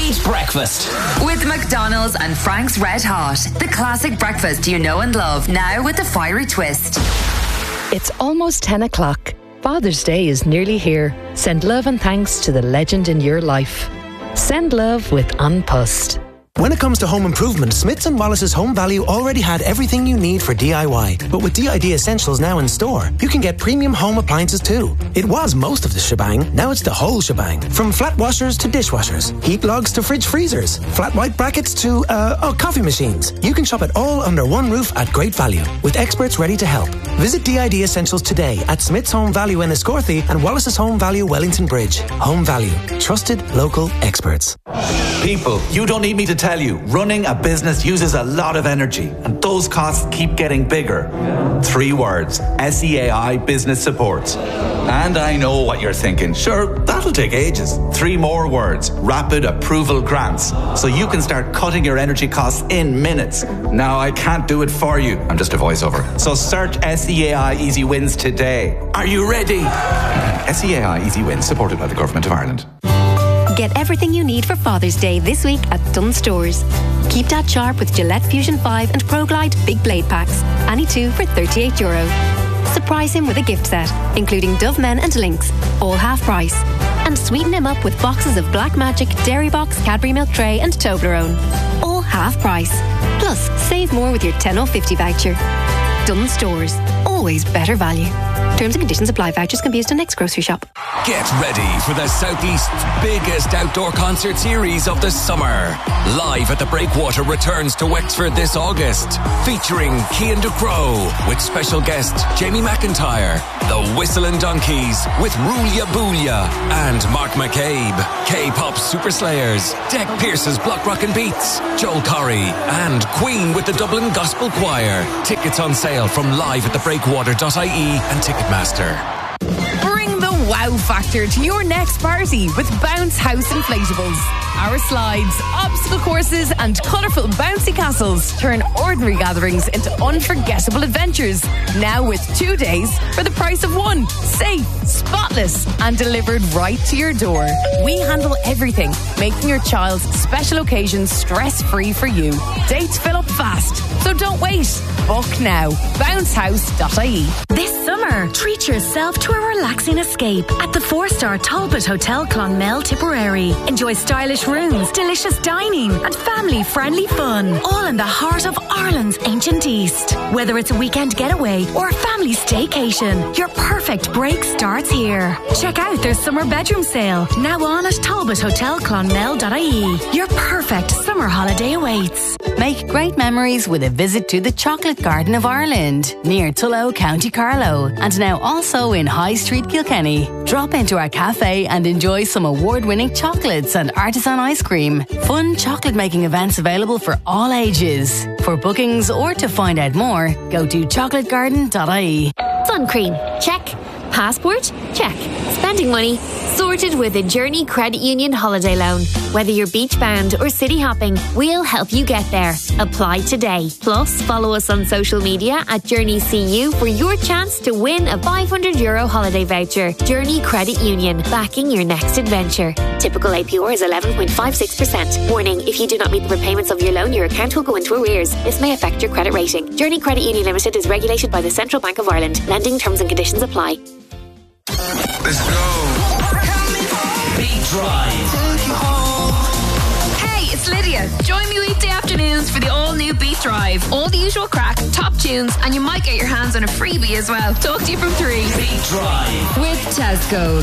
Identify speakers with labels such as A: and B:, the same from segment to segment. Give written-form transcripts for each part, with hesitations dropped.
A: Beat Breakfast.
B: With McDonald's and Frank's Red Hot. The classic breakfast you know and love, now with a fiery twist.
C: It's almost 10 o'clock. Father's Day is nearly here. Send love and thanks to the legend in your life. Send love with An Post.
D: When it comes to home improvement, Smiths & Wallace's Home Value already had everything you need for DIY. But with DID Essentials now in store, you can get premium home appliances too. It was most of the shebang, now it's the whole shebang. From flat washers to dishwashers, heat logs to fridge freezers, flat white brackets to, coffee machines. You can shop it all under one roof at great value, with experts ready to help. Visit DID Essentials today at Smith's Home Value in Escorthy and Wallace's Home Value Wellington Bridge. Home Value. Trusted local experts.
E: People, you don't need me to tell you, running a business uses a lot of energy and those costs keep getting bigger. 3 words, SEAI Business Support. And I know what you're thinking, sure, that'll take ages. 3 more words, Rapid Approval Grants. So you can start cutting your energy costs in minutes. Now, I can't do it for you, I'm just a voiceover. So search SEAI Easy Wins today. Are you ready? SEAI Easy Wins, supported by the Government of Ireland.
F: Get everything you need for Father's Day this week at Dunnes Stores. Keep that sharp with Gillette Fusion 5 and ProGlide Big Blade Packs. Any 2 for €38. Surprise him with a gift set, including Dove Men and Lynx, all half price. And sweeten him up with boxes of Black Magic, Dairy Box, Cadbury Milk Tray and Toblerone, all half price. Plus, save more with your 10 off 50 voucher. Dunnes Stores, always better value. Terms and conditions apply. Vouchers can be used in next grocery shop.
A: Get ready for the Southeast's biggest outdoor concert series of the summer. Live at the Breakwater returns to Wexford this August, featuring Cian Ducrow with special guest Jamie McIntyre, the Whistling Donkeys with Rulia Boolia and Mark McCabe, K-pop Super Slayers, Deck Pierce's Block Rockin' Beats, Joel Corry and Queen with the Dublin Gospel Choir. Tickets on sale from liveatthebreakwater.ie and Ticketmaster.
G: Bring the wow factor to your next party with Bounce House Inflatables. Our slides, obstacle courses and colourful bouncy castles turn ordinary gatherings into unforgettable adventures. Now with 2 days for the price of 1. Safe, spotless and delivered right to your door. We handle everything, making your child's special occasions stress-free for you. Dates fill up fast, so don't wait. Book now. Bouncehouse.ie.
H: This summer, treat yourself to a relaxing escape at the 4-star Talbot Hotel Clonmel, Tipperary. Enjoy stylish rooms, delicious dining and family-friendly fun, all in the heart of Ireland's ancient East. Whether it's a weekend getaway or a family staycation, your perfect break starts here. Check out their summer bedroom sale, now on at talbothotelclonmel.ie. Your perfect summer holiday awaits.
I: Make great memories with a visit to the Chocolate Garden of Ireland, near Tullow, County Carlow, and now also in High Street, Kilkenny. Drop into our cafe and enjoy some award-winning chocolates and artisan ice cream. Fun chocolate making events available for all ages. For bookings or to find out more, go to chocolategarden.ie.
J: Sun cream, check. Passport? Check. Spending money? Sorted with a Journey Credit Union holiday loan. Whether you're beach bound or city hopping, we'll help you get there. Apply today. Plus, follow us on social media at JourneyCU for your chance to win a €500 holiday voucher. Journey Credit Union, backing your next adventure. Typical APR is 11.56%. Warning, if you do not meet the repayments of your loan, your account will go into arrears. This may affect your credit rating. Journey Credit Union Limited is regulated by the Central Bank of Ireland. Lending terms and conditions apply.
K: Let's go.
A: Beat Drive.
G: Hey, it's Lydia. Join me weekday afternoons for the all-new Beat Drive. All the usual crack, top tunes, and you might get your hands on a freebie as well. Talk to you from 3.
A: Beat Drive.
B: With Tesco.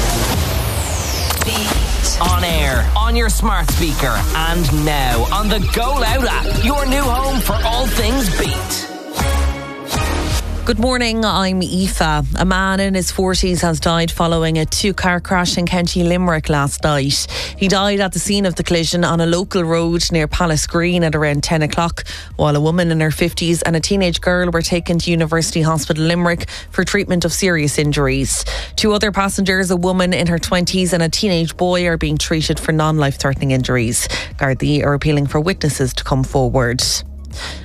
A: Beat. On air, on your smart speaker, and now on the Go Loud app. Your new home for all things Beat.
L: Good morning, I'm Aoife. A man in his 40s has died following a 2-car crash in County Limerick last night. He died at the scene of the collision on a local road near Palace Green at around 10 o'clock, while a woman in her 50s and a teenage girl were taken to University Hospital Limerick for treatment of serious injuries. 2 other passengers, a woman in her 20s and a teenage boy, are being treated for non-life-threatening injuries. Gardaí are appealing for witnesses to come forward.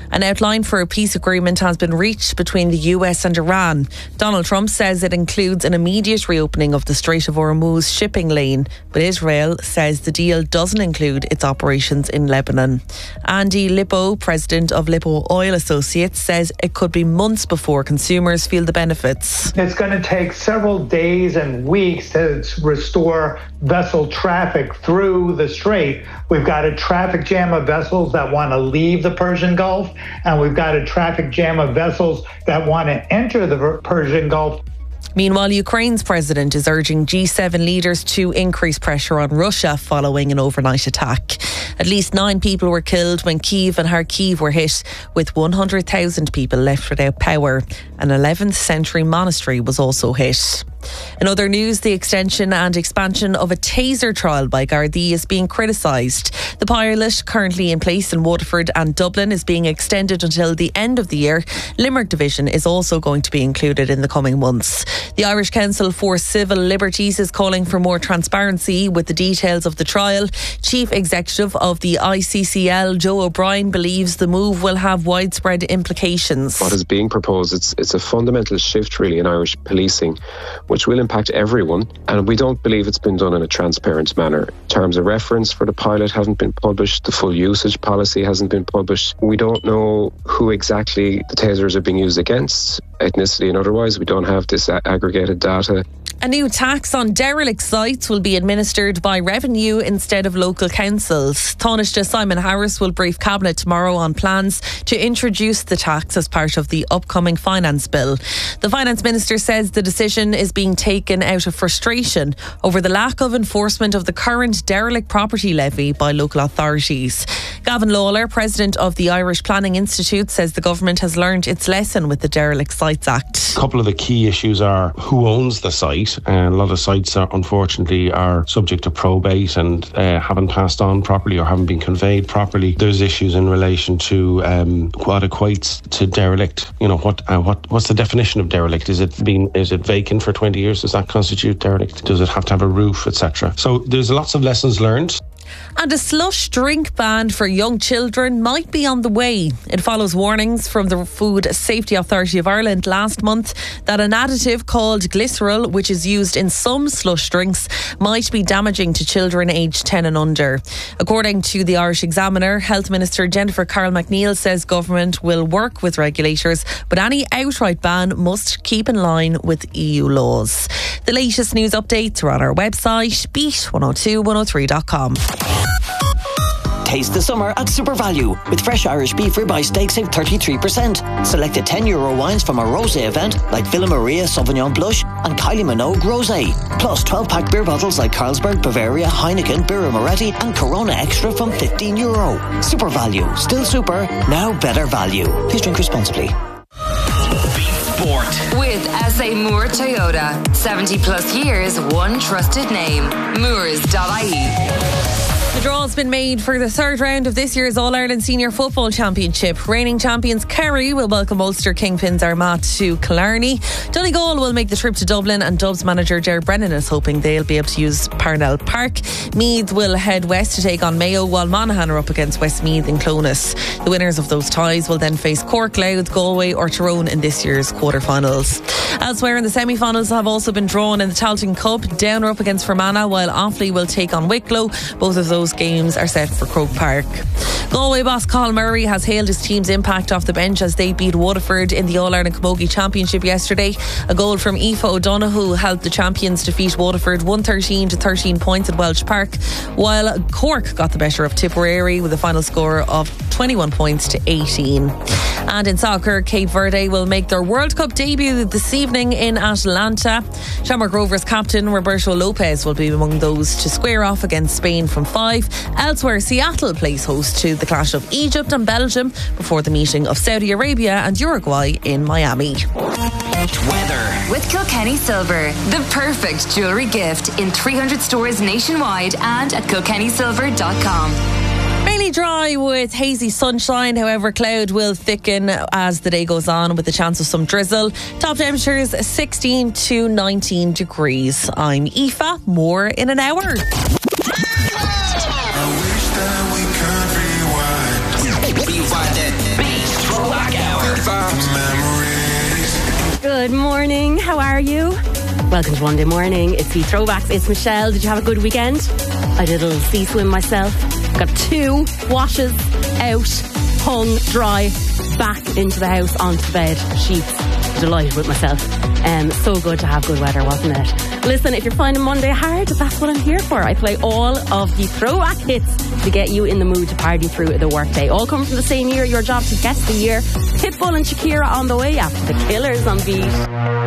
L: An outline for a peace agreement has been reached between the US and Iran. Donald Trump says it includes an immediate reopening of the Strait of Hormuz shipping lane, but Israel says the deal doesn't include its operations in Lebanon. Andy Lippo, president of Lippo Oil Associates, says it could be months before consumers feel the benefits.
M: It's going to take several days and weeks to restore vessel traffic through the strait. We've got a traffic jam of vessels that want to leave the Persian Gulf, and we've got a traffic jam of vessels that want to enter the Persian Gulf.
L: Meanwhile, Ukraine's president is urging G7 leaders to increase pressure on Russia following an overnight attack. At least 9 people were killed when Kyiv and Kharkiv were hit, with 100,000 people left without power. An 11th century monastery was also hit. In other news, the extension and expansion of a taser trial by Gardaí is being criticised. The pilot, currently in place in Waterford and Dublin, is being extended until the end of the year. Limerick Division is also going to be included in the coming months. The Irish Council for Civil Liberties is calling for more transparency with the details of the trial. Chief Executive of the ICCL, Joe O'Brien, believes the move will have widespread implications.
N: What is being proposed, it's a fundamental shift really in Irish policing, which will impact everyone, and we don't believe it's been done in a transparent manner. Terms of reference for the pilot haven't been published, the full usage policy hasn't been published. We don't know who exactly the tasers are being used against, ethnicity and otherwise. We don't have this aggregated data.
L: A new tax on derelict sites will be administered by revenue instead of local councils. Taoiseach Simon Harris will brief Cabinet tomorrow on plans to introduce the tax as part of the upcoming finance bill. The Finance Minister says the decision is being taken out of frustration over the lack of enforcement of the current derelict property levy by local authorities. Gavin Lawler, President of the Irish Planning Institute, says the government has learned its lesson with the Derelict Sites Act.
O: A couple of the key issues are who owns the site. A lot of sites unfortunately are subject to probate and haven't passed on properly or haven't been conveyed properly. There's issues in relation to what equates to derelict. You know, what's the definition of derelict? Is it vacant for 20 years? Does that constitute derelict? Does it have to have a roof, etc.? So there's lots of lessons learned.
L: And a slush drink ban for young children might be on the way. It follows warnings from the Food Safety Authority of Ireland last month that an additive called glycerol, which is used in some slush drinks, might be damaging to children aged 10 and under. According to the Irish Examiner, Health Minister Jennifer Carroll MacNeill says government will work with regulators, but any outright ban must keep in line with EU laws. The latest news updates are on our website, beat102103.com.
P: Taste the summer at Super Value with fresh Irish beef ribeye steak save 33%. Selected €10 wines from our rosé event like Villa Maria Sauvignon Blush and Kylie Minogue Rosé. Plus 12-pack beer bottles like Carlsberg, Bavaria, Heineken, Birra Moretti and Corona Extra from €15. Super Value. Still super, now better value. Please drink responsibly.
B: Sport. With SA Moore Toyota. 70 plus years, one trusted name. Moores.ie.
L: The draw has been made for the third round of this year's All-Ireland Senior Football Championship. Reigning champions Kerry will welcome Ulster Kingpins Armagh to Killarney. Donegal will make the trip to Dublin, and Dubs manager Ger Brennan is hoping they'll be able to use Parnell Park. Meath will head west to take on Mayo, while Monaghan are up against Westmeath and Clonus. The winners of those ties will then face Cork, Louth, Galway or Tyrone in this year's quarter-finals. Elsewhere in the semi-finals have also been drawn in the Tailteann Cup. Down are up against Fermanagh, while Offaly will take on Wicklow. Both of those games are set for Croke Park. Galway boss Cathal Murray has hailed his team's impact off the bench as they beat Waterford in the All-Ireland Camogie Championship yesterday. A goal from Aoife O'Donoghue helped the champions defeat Waterford 113 to 13 points at Welsh Park, while Cork got the better of Tipperary with a final score of 21 points to 18. And in soccer, Cape Verde will make their World Cup debut this evening in Atlanta. Shamrock Rovers captain Roberto Lopez will be among those to square off against Spain from 5. Elsewhere, Seattle plays host to the clash of Egypt and Belgium before the meeting of Saudi Arabia and Uruguay in Miami.
B: Weather. With Kilkenny Silver, the perfect jewellery gift in 300 stores nationwide and at kilkennysilver.com.
L: Mainly dry with hazy sunshine, however cloud will thicken as the day goes on with a chance of some drizzle. Top temperatures 16 to 19 degrees. I'm Aoife, more in an hour.
K: I wish that we could rewind. Rewind that beat.
Q: how are you? Welcome to Monday morning. It's the Throwbacks. It's Michelle. Did you have a good weekend? I did a little sea swim myself. Got 2 washes out, hung, dry, back into the house, onto the bed, sheets. Delighted with myself. So good to have good weather, wasn't it? Listen, if you're finding Monday hard, that's what I'm here for. I play all of the throwback hits to get you in the mood to party through the workday. All come from the same year. Your job to guess the year. Pitbull and Shakira on the way after the Killers on Beat.